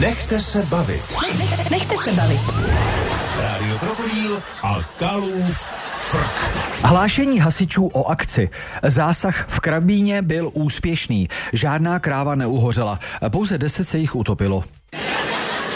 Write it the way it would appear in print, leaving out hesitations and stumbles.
Nechte se bavit. Nechte se bavit. Rádio Krokodýl a Kalův frk. Hlášení hasičů o akci. Zásah v Krabíně byl úspěšný. Žádná kráva neuhořela. Pouze 10 se jich utopilo.